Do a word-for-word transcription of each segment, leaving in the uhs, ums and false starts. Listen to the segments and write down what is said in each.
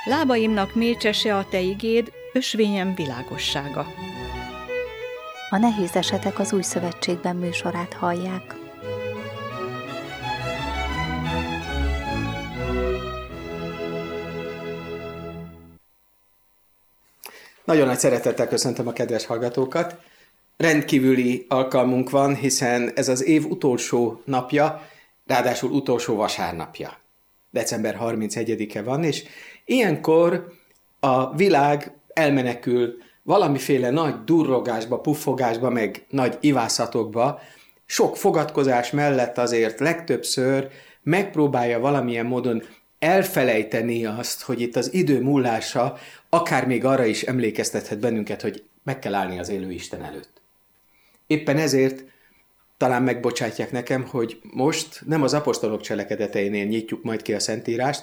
Lábaimnak mécsese a te igéd, ösvényem világossága. A Nehéz esetek az Új Szövetségben műsorát hallják. Nagyon nagy szeretettel köszöntöm a kedves hallgatókat. Rendkívüli alkalmunk van, hiszen ez az év utolsó napja, ráadásul utolsó vasárnapja. december harmincegyedike van, és ilyenkor a világ elmenekül valamiféle nagy durrogásba, puffogásba, meg nagy ivászatokba, sok fogadkozás mellett azért legtöbbször megpróbálja valamilyen módon elfelejteni azt, hogy itt az idő múlása akár még arra is emlékeztethet bennünket, hogy meg kell állni az élő Isten előtt. Éppen ezért talán megbocsátják nekem, hogy most nem az apostolok cselekedeteinél nyitjuk majd ki a Szentírást,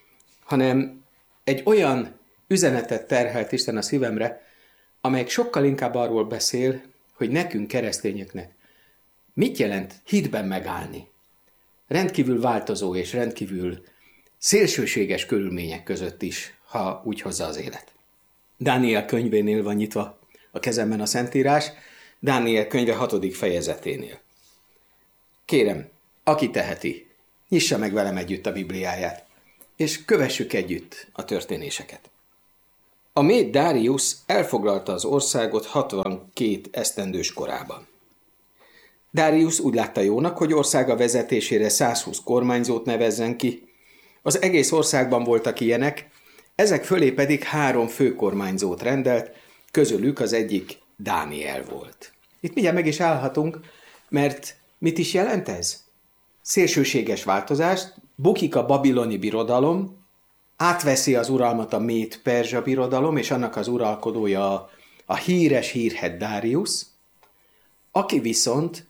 hanem egy olyan üzenetet terhelt Isten a szívemre, amelyik sokkal inkább arról beszél, hogy nekünk keresztényeknek mit jelent hitben megállni. Rendkívül változó és rendkívül szélsőséges körülmények között is, ha úgy hozza az élet. Dániel könyvénél van nyitva a kezemben a Szentírás, Dániel könyve hatodik fejezeténél. Kérem, aki teheti, nyissa meg velem együtt a Bibliáját, és kövessük együtt a történéseket. A méd Dáriusz elfoglalta az országot hatvankét esztendős korában. Dáriusz úgy látta jónak, hogy országa vezetésére százhúsz kormányzót nevezzen ki. Az egész országban voltak ilyenek, ezek fölé pedig három főkormányzót rendelt, közülük az egyik Dániel volt. Itt mindjárt meg is állhatunk, mert mit is jelent ez? Szélsőséges változást, bukik a babiloni birodalom, átveszi az uralmat a méd-perzsa birodalom, és annak az uralkodója a, a híres hírhedt Dáriusz, aki viszont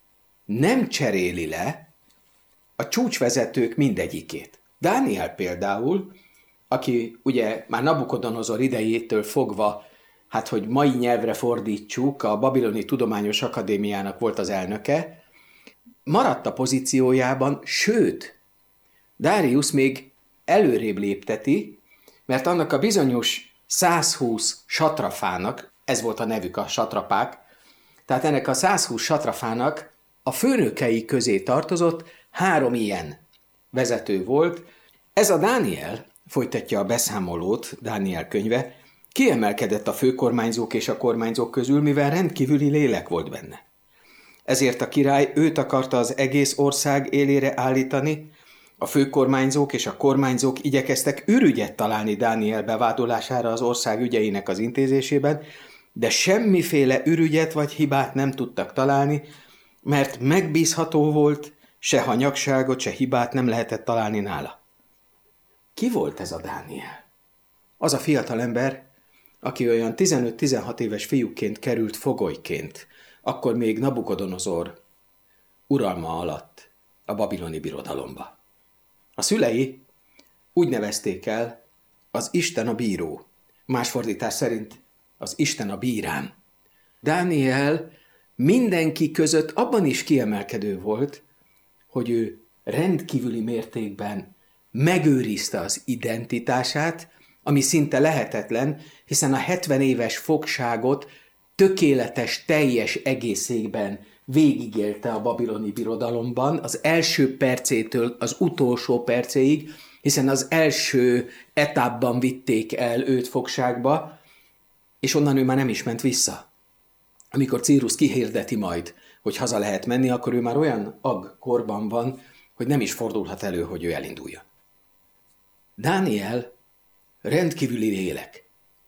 nem cseréli le a csúcsvezetők mindegyikét. Dániel például, aki ugye már Nabukodonozor idejétől fogva, hát hogy mai nyelvre fordítsuk, a Babiloni Tudományos Akadémiának volt az elnöke, maradt a pozíciójában, sőt, Dáriusz még előrébb lépteti, mert annak a bizonyos százhúsz satrafának, ez volt a nevük, a satrapák, tehát ennek a százhúsz satrafának a főnökei közé tartozott, három ilyen vezető volt. Ez a Dániel, folytatja a beszámolót Dániel könyve, kiemelkedett a főkormányzók és a kormányzók közül, mivel rendkívüli lélek volt benne. Ezért a király őt akarta az egész ország élére állítani, a főkormányzók és a kormányzók igyekeztek ürügyet találni Dániel bevádolására az ország ügyeinek az intézésében, de semmiféle ürügyet vagy hibát nem tudtak találni, mert megbízható volt, se hanyagságot, se hibát nem lehetett találni nála. Ki volt ez a Dániel? Az a fiatalember, aki olyan tizenöt-tizenhat éves fiúként került fogolyként, akkor még Nabukodonozor uralma alatt a babiloni birodalomba. A szülei úgy nevezték el, az Isten a bíró, más fordítás szerint az Isten a bírám. Dániel mindenki között abban is kiemelkedő volt, hogy ő rendkívüli mértékben megőrizte az identitását, ami szinte lehetetlen, hiszen a hetven éves fogságot tökéletes, teljes egészében végigélte a babiloni birodalomban, az első percétől az utolsó percéig, hiszen az első etapban vitték el őt fogságba, és onnan ő már nem is ment vissza. Amikor Círusz kihirdeti majd, hogy haza lehet menni, akkor ő már olyan agkorban van, hogy nem is fordulhat elő, hogy ő elinduljon. Dániel rendkívüli lélek,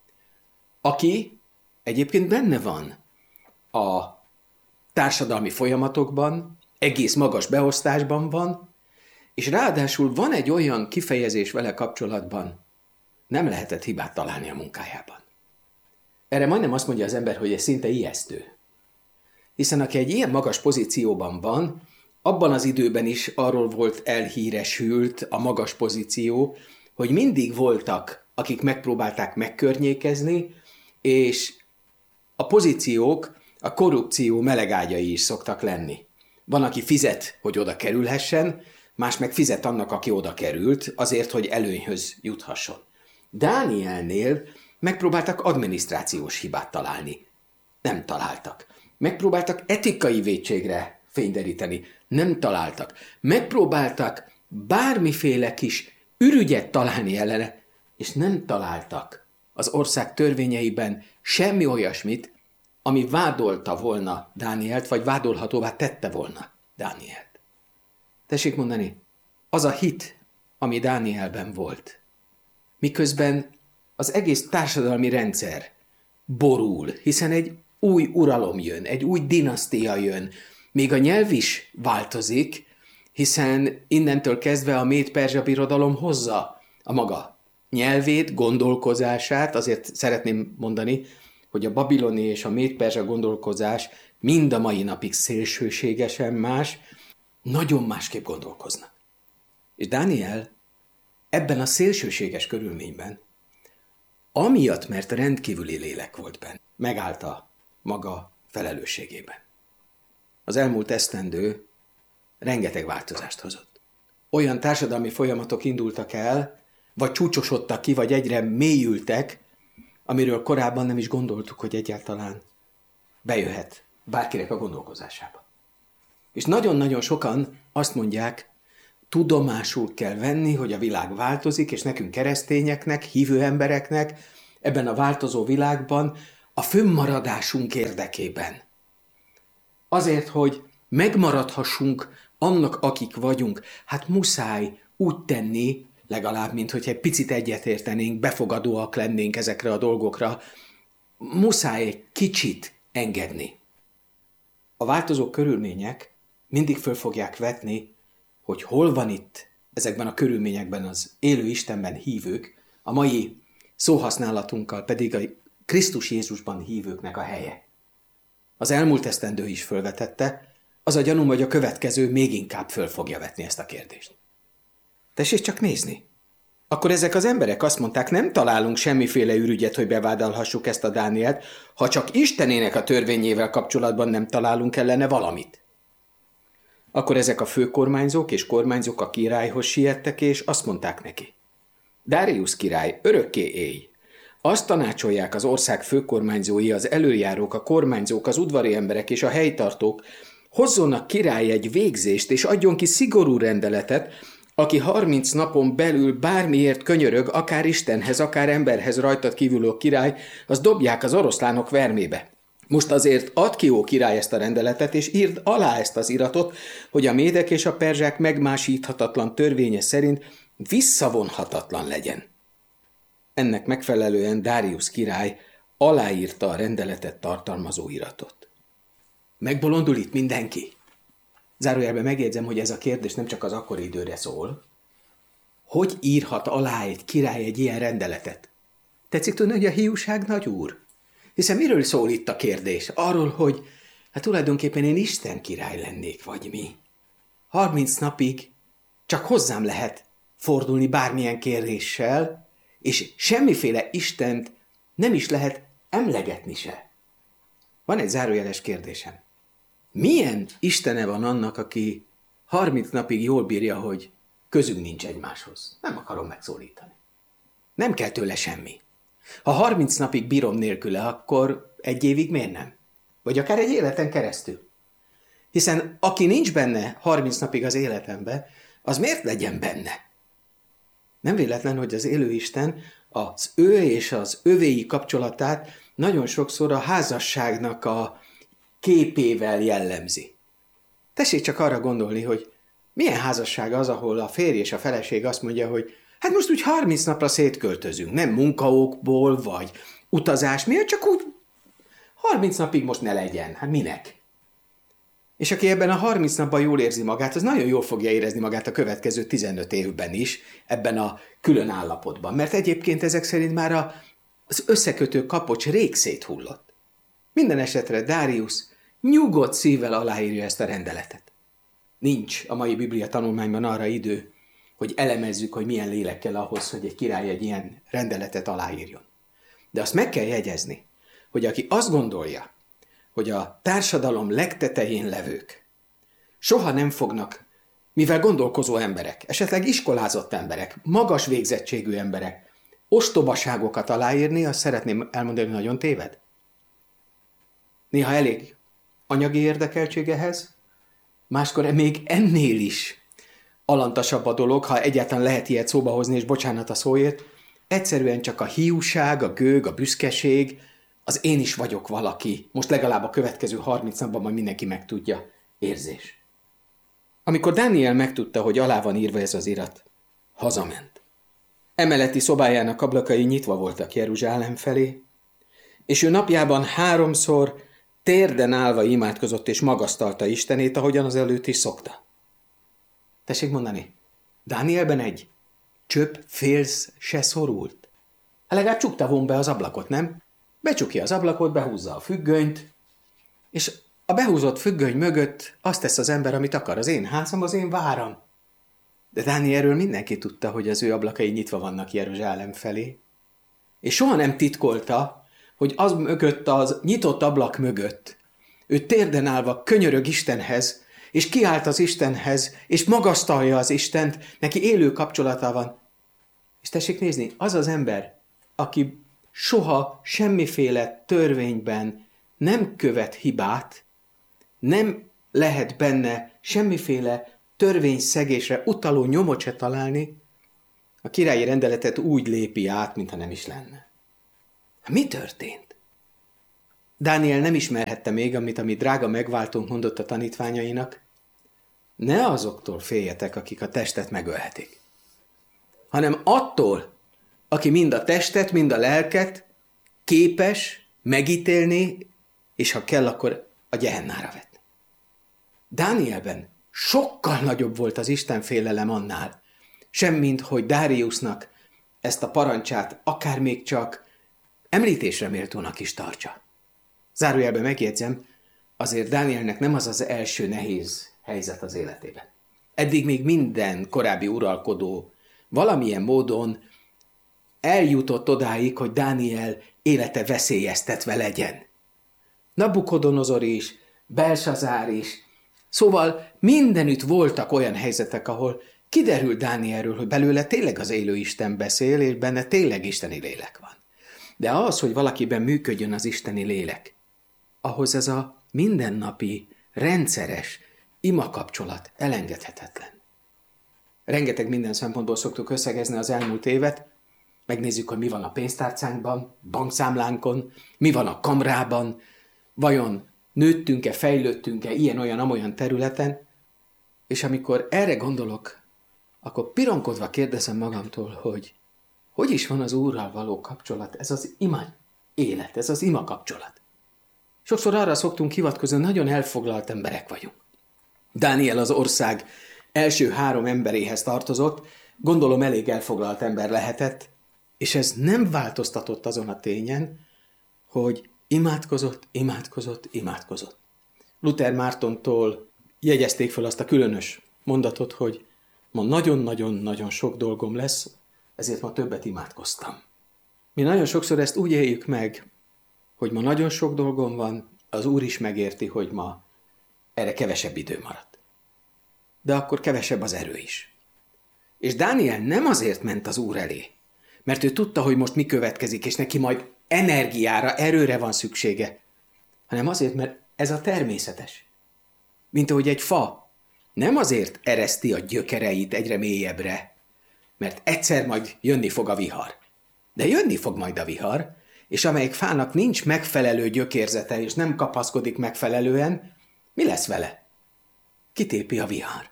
aki egyébként benne van a társadalmi folyamatokban, egész magas beosztásban van, és ráadásul van egy olyan kifejezés vele kapcsolatban, nem lehetett hibát találni a munkájában. Erre majdnem azt mondja az ember, hogy ez szinte ijesztő. Hiszen aki egy ilyen magas pozícióban van, abban az időben is arról volt elhíresült a magas pozíció, hogy mindig voltak, akik megpróbálták megkörnyékezni, és a pozíciók, a korrupció melegágyai is szoktak lenni. Van, aki fizet, hogy oda kerülhessen, más meg fizet annak, aki oda került, azért, hogy előnyhöz juthasson. Dánielnél megpróbáltak adminisztrációs hibát találni. Nem találtak. Megpróbáltak etikai vétségre fényderíteni. Nem találtak. Megpróbáltak bármiféle kis ürügyet találni ellene, és nem találtak az ország törvényeiben semmi olyasmit, ami vádolta volna Dánielt, vagy vádolhatóvá tette volna Dánielt. Tessék mondani, az a hit, ami Dánielben volt, miközben az egész társadalmi rendszer borul, hiszen egy új uralom jön, egy új dinasztia jön, még a nyelv is változik, hiszen innentől kezdve a Méd-Perzsa birodalom hozza a maga nyelvét, gondolkozását, azért szeretném mondani, hogy a babiloni és a Méd-Perzsa gondolkozás mind a mai napig szélsőségesen más, nagyon másképp gondolkoznak. És Dániel ebben a szélsőséges körülményben, amiatt, mert rendkívüli lélek volt benne, megállt a maga felelősségében. Az elmúlt esztendő rengeteg változást hozott. Olyan társadalmi folyamatok indultak el, vagy csúcsosodtak ki, vagy egyre mélyültek, amiről korábban nem is gondoltuk, hogy egyáltalán bejöhet bárkinek a gondolkozásába. És nagyon-nagyon sokan azt mondják, tudomásul kell venni, hogy a világ változik, és nekünk keresztényeknek, hívő embereknek ebben a változó világban a fönnmaradásunk érdekében. Azért, hogy megmaradhassunk annak, akik vagyunk, hát muszáj úgy tenni, legalább, mint hogy egy picit egyetértenénk, befogadóak lennénk ezekre a dolgokra, muszáj egy kicsit engedni. A változó körülmények mindig föl fogják vetni, hogy hol van itt ezekben a körülményekben az élő Istenben hívők, a mai szóhasználatunkkal pedig a Krisztus Jézusban hívőknek a helye. Az elmúlt esztendő is fölvetette, az a gyanúm, hogy a következő még inkább föl fogja vetni ezt a kérdést. Tessék csak nézni. Akkor ezek az emberek azt mondták, nem találunk semmiféle ürügyet, hogy bevádalhassuk ezt a Dánielt, ha csak Istenének a törvényével kapcsolatban nem találunk ellene valamit. Akkor ezek a főkormányzók és kormányzók a királyhoz siettek, és azt mondták neki. Dáriusz király, örökké élj! Azt tanácsolják az ország főkormányzói, az előjárók, a kormányzók, az udvari emberek és a helytartók, hozzonnak király egy végzést, és adjon ki szigorú rendeletet, aki harminc napon belül bármiért könyörög, akár Istenhez, akár emberhez rajtad kívülő király, az dobják az oroszlánok vermébe. Most azért add ki, ó király, ezt a rendeletet, és írd alá ezt az iratot, hogy a médek és a perzsák megmásíthatatlan törvénye szerint visszavonhatatlan legyen. Ennek megfelelően Dáriusz király aláírta a rendeletet tartalmazó iratot. Megbolondul itt mindenki? Zárójelben megjegyzem, hogy ez a kérdés nem csak az akkori időre szól. Hogy írhat alá egy király egy ilyen rendeletet? Tetszik tudni, hogy a hiúság nagy úr? Hiszen miről szól itt a kérdés? Arról, hogy hát tulajdonképpen én Isten király lennék, vagy mi? Harminc napig csak hozzám lehet fordulni bármilyen kéréssel, és semmiféle Istent nem is lehet emlegetni se. Van egy zárójeles kérdésem. Milyen istene van annak, aki harminc napig jól bírja, hogy közünk nincs egymáshoz? Nem akarom megszólítani. Nem kell tőle semmi. Ha harminc napig bírom nélküle, akkor egy évig miért nem? Vagy akár egy életen keresztül. Hiszen aki nincs benne harminc napig az életembe, az miért legyen benne? Nem véletlen, hogy az élő Isten az ő és az övéi kapcsolatát nagyon sokszor a házasságnak a képével jellemzi. Tessék csak arra gondolni, hogy milyen házasság az, ahol a férj és a feleség azt mondja, hogy hát most úgy harminc napra szétköltözünk, nem munkaokból, vagy utazás miatt, csak úgy harminc napig most ne legyen. Hát minek? És aki ebben a harminc napban jól érzi magát, az nagyon jól fogja érezni magát a következő tizenöt évben is, ebben a külön állapotban. Mert egyébként ezek szerint már a, az összekötő kapocs rég széthullott. Minden esetre Dáriusz nyugodt szívvel aláírja ezt a rendeletet. Nincs a mai Biblia tanulmányban arra idő, hogy elemezzük, hogy milyen lélek kell ahhoz, hogy egy király egy ilyen rendeletet aláírjon. De azt meg kell jegyezni, hogy aki azt gondolja, hogy a társadalom legtetején levők soha nem fognak, mivel gondolkozó emberek, esetleg iskolázott emberek, magas végzettségű emberek, ostobaságokat aláírni, azt szeretném elmondani, hogy nagyon téved. Néha elég anyagi érdekeltségehez, máskor még ennél is alantasabb a dolog, ha egyáltalán lehet ilyet szóba hozni, és bocsánat a szóért, egyszerűen csak a hiúság, a gőg, a büszkeség, az én is vagyok valaki, most legalább a következő harminc napban majd mindenki megtudja, érzés. Amikor Dániel megtudta, hogy alá van írva ez az irat, hazament. Emeleti szobájának ablakai nyitva voltak Jeruzsálem felé, és ő napjában háromszor térden állva imádkozott és magasztalta Istenét, ahogyan az előtt is szokta. Tessék mondani, Dánielben egy csöpp félsz se szorult. Hát legalább csukta von be az ablakot, nem? Becsukja az ablakot, behúzza a függönyt, és a behúzott függöny mögött azt tesz az ember, amit akar. Az én házam, az én váram. De Dánielről mindenki tudta, hogy az ő ablakai nyitva vannak Jeruzsálem felé, és soha nem titkolta, hogy az mögött, az nyitott ablak mögött ő térden állva könyörög Istenhez, és kiált az Istenhez, és magasztalja az Istent, neki élő kapcsolata van. És tessék nézni, az az ember, aki soha semmiféle törvényben nem követ hibát, nem lehet benne semmiféle törvényszegésre utaló nyomot se találni, a királyi rendeletet úgy lépi át, mintha nem is lenne. Mi történt? Dániel nem ismerhette még, amit a mi drága megváltónk mondott a tanítványainak. Ne azoktól féljetek, akik a testet megölhetik, hanem attól, aki mind a testet, mind a lelket képes megítélni, és ha kell, akkor a gyehennára vetni. Dánielben sokkal nagyobb volt az istenfélelem annál, semmint, hogy Dáriusznak ezt a parancsát akár még csak említésre méltónak is tartsa. Zárójelben megjegyzem, azért Dánielnek nem az az első nehéz helyzet az életében. Eddig még minden korábbi uralkodó valamilyen módon eljutott odáig, hogy Dániel élete veszélyeztetve legyen. Nabukodonozor is, Belsazár is, szóval mindenütt voltak olyan helyzetek, ahol kiderült Dánielről, hogy belőle tényleg az élő Isten beszél, és benne tényleg isteni lélek van. De az, hogy valakiben működjön az isteni lélek, ahhoz ez a mindennapi, rendszeres imakapcsolat elengedhetetlen. Rengeteg minden szempontból szoktuk összegezni az elmúlt évet, megnézzük, hogy mi van a pénztárcánkban, bankszámlánkon, mi van a kamrában, vajon nőttünk-e, fejlődtünk-e ilyen-olyan-amolyan területen, és amikor erre gondolok, akkor pironkodva kérdezem magamtól, hogy hogy is van az Úrral való kapcsolat, ez az ima élet, ez az ima kapcsolat. Sokszor arra szoktunk hivatkozni, nagyon elfoglalt emberek vagyunk. Dániel az ország első három emberéhez tartozott, gondolom elég elfoglalt ember lehetett, és ez nem változtatott azon a tényen, hogy imádkozott, imádkozott, imádkozott. Luther Mártontól jegyezték fel azt a különös mondatot, hogy ma nagyon-nagyon-nagyon sok dolgom lesz, ezért ma többet imádkoztam. Mi nagyon sokszor ezt úgy éljük meg, hogy ma nagyon sok dolgom van, az Úr is megérti, hogy ma erre kevesebb idő maradt. De akkor kevesebb az erő is. És Dániel nem azért ment az Úr elé, mert ő tudta, hogy most mi következik, és neki majd energiára, erőre van szüksége, hanem azért, mert ez a természetes. Mint ahogy egy fa nem azért ereszti a gyökereit egyre mélyebbre, mert egyszer majd jönni fog a vihar. De jönni fog majd a vihar, és amelyik fának nincs megfelelő gyökérzete, és nem kapaszkodik megfelelően, mi lesz vele? Kitépi a vihar.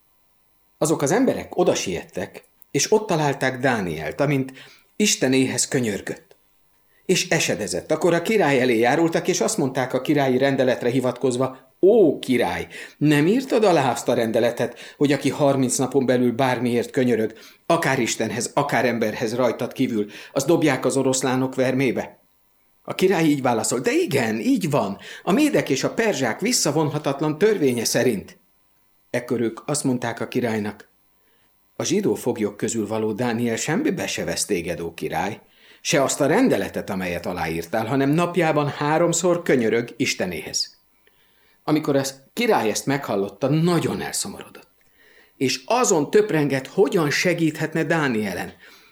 Azok az emberek oda siettek, és ott találták Dánielt, amint Istenéhez könyörgött. És esedezett. Akkor a király elé járultak, és azt mondták a királyi rendeletre hivatkozva, ó, király, nem írtad alá azt a rendeletet, hogy aki harminc napon belül bármiért könyörög, akár Istenhez, akár emberhez rajtad kívül, azt dobják az oroszlánok vermébe? A király így válaszol, de igen, így van, a médek és a perzsák visszavonhatatlan törvénye szerint. Ekkor ők azt mondták a királynak, a zsidó foglyok közül való Dániel semmibe se vesz téged, ó király, se azt a rendeletet, amelyet aláírtál, hanem napjában háromszor könyörög Istenéhez. Amikor a király ezt meghallotta, nagyon elszomorodott. És azon töprengett, hogyan segíthetne Dánielen.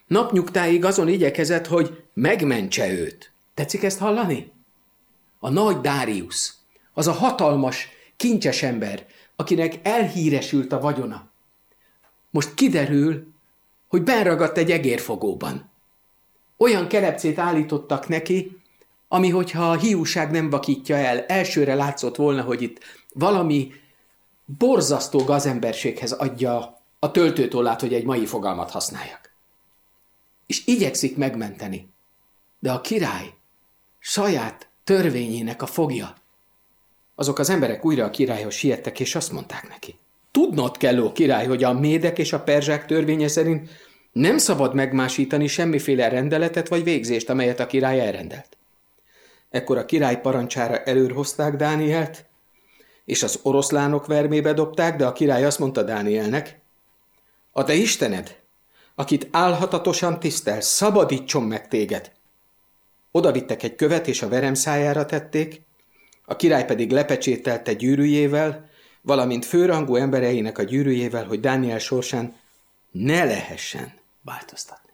Napnyugtáig azon igyekezett, hogy megmentse őt. Tetszik ezt hallani? A nagy Dáriusz, az a hatalmas, kincses ember, akinek elhíresült a vagyona. Most kiderül, hogy benragadt egy egérfogóban. Olyan kelepcét állítottak neki, ami, hogyha a hiúság nem vakítja el, elsőre látszott volna, hogy itt valami borzasztó gazemberséghez adja a töltőtollát, hogy egy mai fogalmat használjak. És igyekszik megmenteni, de a király saját törvényének a fogja. Azok az emberek újra a királyhoz siettek, és azt mondták neki: tudnod kell, ó király, hogy a médek és a perzsák törvénye szerint nem szabad megmásítani semmiféle rendeletet vagy végzést, amelyet a király elrendelt. Ekkor a király parancsára előrhozták Dánielt, és az oroszlánok vermébe dobták, de a király azt mondta Dánielnek: a te Istened, akit álhatatosan tisztelsz, szabadítson meg téged. Oda vittek egy követ, és a verem szájára tették, a király pedig lepecsételte gyűrűjével, valamint főrangú embereinek a gyűrűjével, hogy Dániel sorsán ne lehessen változtatni.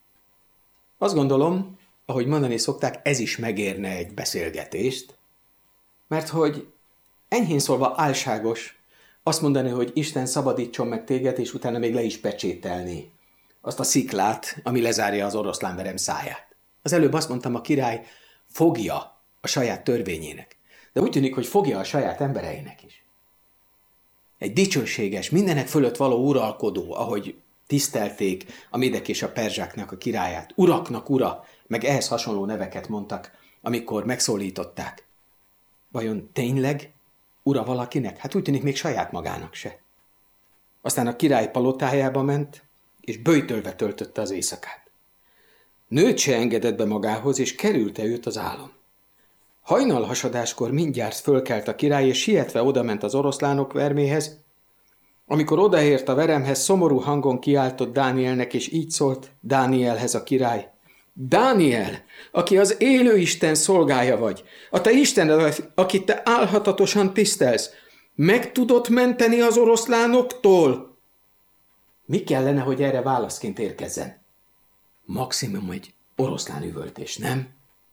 Azt gondolom, ahogy mondani szokták, ez is megérne egy beszélgetést, mert hogy enyhén szólva álságos azt mondani, hogy Isten szabadítson meg téged, és utána még le is pecsételni azt a sziklát, ami lezárja az oroszlánverem száját. Az előbb azt mondtam, a király fogja a saját törvényének, de úgy tűnik, hogy fogja a saját embereinek is. Egy dicsőséges, mindenek fölött való uralkodó, ahogy tisztelték a médek és a perzsáknak a királyát. Uraknak ura, meg ehhez hasonló neveket mondtak, amikor megszólították. Vajon tényleg ura valakinek? Hát úgy tűnik, még saját magának se. Aztán a király palotájába ment, és böjtölve töltötte az éjszakát. Nőt se engedett be magához, és kerülte őt az álom. Hajnal hasadáskor mindjárt fölkelt a király, és sietve odament az oroszlánok verméhez. Amikor odaért a veremhez, szomorú hangon kiáltott Dánielnek, és így szólt Dánielhez a király: Dániel, aki az élő Isten szolgája vagy, a te Istened, akit te álhatatosan tisztelsz, meg tudod menteni az oroszlánoktól? Mi kellene, hogy erre válaszként érkezzen? Maximum egy oroszlán üvöltés, nem?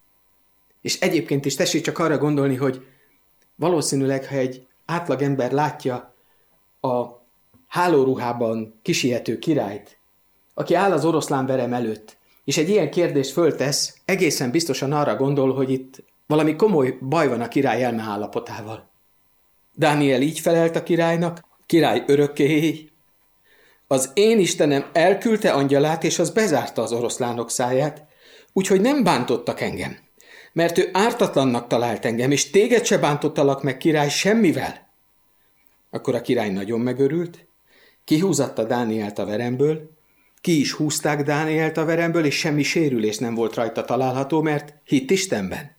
És egyébként is tessék csak arra gondolni, hogy valószínűleg, ha egy átlagember látja a hálóruhában kisiető királyt, aki áll az oroszlánverem előtt, és egy ilyen kérdést föltesz, egészen biztosan arra gondol, hogy itt valami komoly baj van a király elme állapotával. Dániel így felelt a királynak: király örökkéj, az én Istenem elküldte angyalát, és az bezárta az oroszlánok száját, úgyhogy nem bántottak engem, mert ő ártatlannak talált engem, és téged se bántottalak meg, király, semmivel. Akkor a király nagyon megörült, kihúzatta Dánielt a veremből, ki is húzták Dánielt a veremből, és semmi sérülés nem volt rajta található, mert hitt Istenben.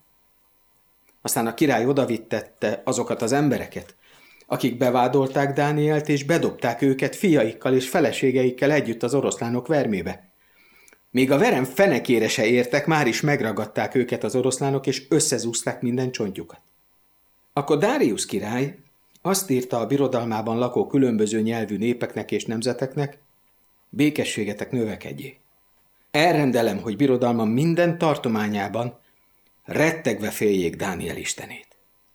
Aztán a király odavittette azokat az embereket, akik bevádolták Dánielt, és bedobták őket fiaikkal és feleségeikkel együtt az oroszlánok vermébe. Még a verem fenekére se értek, már is megragadták őket az oroszlánok, és összezúzták minden csontjukat. Akkor Dáriusz király azt írta a birodalmában lakó különböző nyelvű népeknek és nemzeteknek: békességetek növekedjék. Elrendelem, hogy birodalmam minden tartományában rettegve féljék Dániel istenét.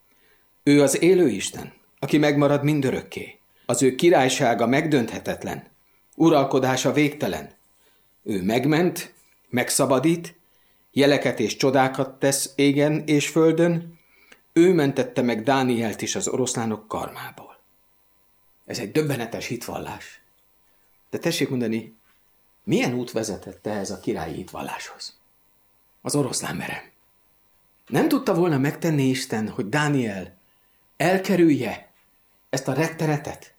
Ő az élő Isten, aki megmarad mindörökké. Az ő királysága megdönthetetlen, uralkodása végtelen. Ő megment, megszabadít, jeleket és csodákat tesz égen és földön, ő mentette meg Dánielt is az oroszlánok karmából. Ez egy döbbenetes hitvallás. De tessék mondani, milyen út vezetett ehhez a királyi hitvalláshoz? Az oroszlánverem. Nem tudta volna megtenni Isten, hogy Dániel elkerülje ezt a rettenetet?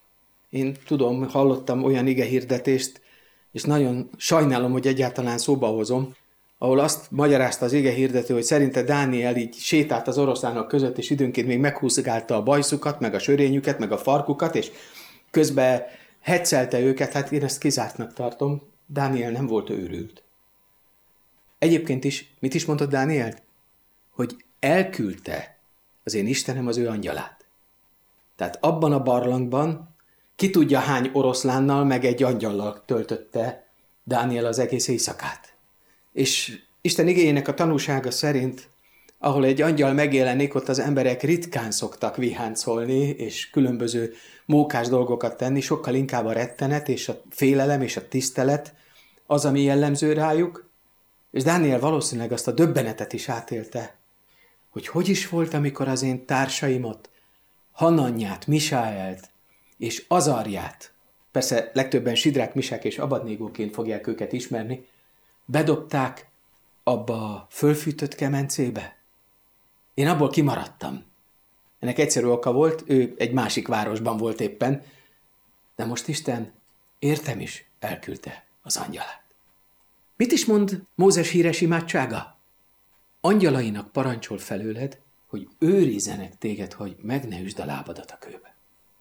Én tudom, hallottam olyan igehirdetést, és nagyon sajnálom, hogy egyáltalán szóba hozom, ahol azt magyarázta az igehirdető, hogy szerinte Dániel így sétált az oroszlánok között, és időnként még meghúzgálta a bajszukat, meg a sörényüket, meg a farkukat, és közben heccelte őket. Hát én ezt kizártnak tartom. Dániel nem volt őrült. Egyébként is, mit is mondott Dániel? Hogy elküldte az én Istenem az ő angyalát. Tehát abban a barlangban ki tudja hány oroszlánnal meg egy angyallal töltötte Dániel az egész éjszakát. És Isten igéjének a tanúsága szerint, ahol egy angyal megjelenik, ott az emberek ritkán szoktak viháncolni, és különböző mókás dolgokat tenni, sokkal inkább a rettenet, és a félelem, és a tisztelet az, ami jellemző rájuk. És Dániel valószínűleg azt a döbbenetet is átélte, hogy hogy is volt, amikor az én társaimot, Hananyát, Misáelt és Azarját, persze legtöbben Sidrák, Misák és Abadnégóként fogják őket ismerni, bedobták abba a fölfűtött kemencébe. Én abból kimaradtam. Ennek egyszerű oka volt, ő egy másik városban volt éppen, de most Isten értem is elküldte az angyalát. Mit is mond Mózes híres imádsága? Angyalainak parancsol felőled, hogy őrizzenek téged, hogy meg ne üsd a lábadat a kőbe.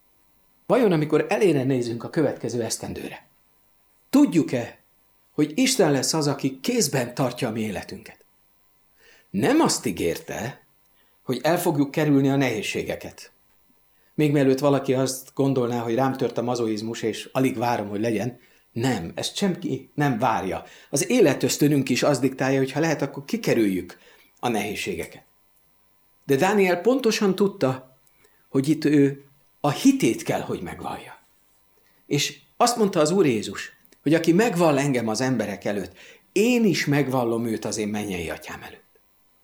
Vajon amikor elére nézünk a következő esztendőre, tudjuk-e, hogy Isten lesz az, aki kézben tartja a mi életünket? Nem azt ígérte, hogy el fogjuk kerülni a nehézségeket. Még mielőtt valaki azt gondolná, hogy rám tört a mazoizmus, és alig várom, hogy legyen, nem, ezt semmi nem várja. Az életösztönünk is azt diktálja, hogy ha lehet, akkor kikerüljük a nehézségeket. De Dániel pontosan tudta, hogy itt ő a hitét kell, hogy megvallja. És azt mondta az Úr Jézus, hogy aki megvall engem az emberek előtt, én is megvallom őt az én mennyei atyám előtt.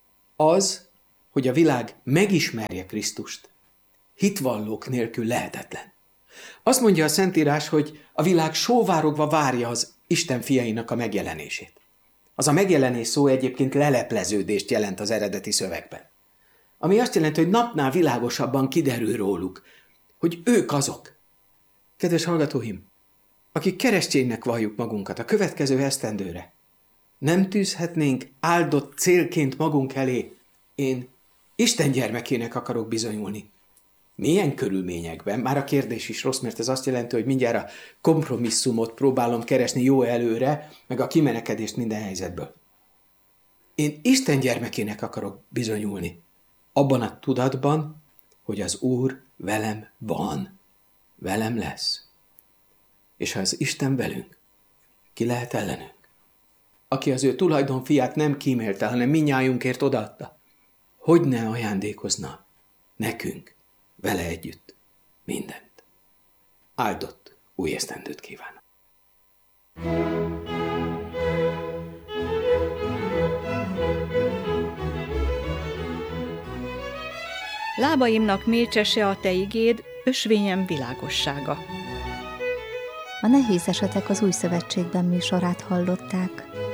Az, hogy a világ megismerje Krisztust, hitvallók nélkül lehetetlen. Azt mondja a Szentírás, hogy a világ sóvárogva várja az Isten fiainak a megjelenését. Az a megjelenés szó egyébként lelepleződést jelent az eredeti szövegben. Ami azt jelenti, hogy napnál világosabban kiderül róluk, hogy ők azok. Kedves hallgatóim, akik kereszténynek valljuk magunkat a következő esztendőre, nem tűzhetnénk áldott célként magunk elé, én Isten gyermekének akarok bizonyulni. Milyen körülményekben? Már a kérdés is rossz, mert ez azt jelenti, hogy mindjárt a kompromisszumot próbálom keresni jó előre, meg a kimenekedést minden helyzetből. Én Isten gyermekének akarok bizonyulni. Abban a tudatban, hogy az Úr velem van, velem lesz. És ha az Isten velünk, ki lehet ellenünk? Aki az ő tulajdon fiát nem kímélte, hanem mindnyájunkért odaadta, hogy ne ajándékozna nekünk vele együtt mindent. Áldott új esztendőt kívánok! Lábaimnak mécsese a te igéd, ösvényem világossága. A Nehéz esetek az Új Szövetségben műsorát hallották.